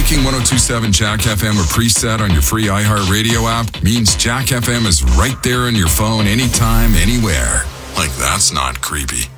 Making 102.7 Jack FM a preset on your free iHeartRadio app means Jack FM is right there on your phone anytime, anywhere. Like, that's not creepy.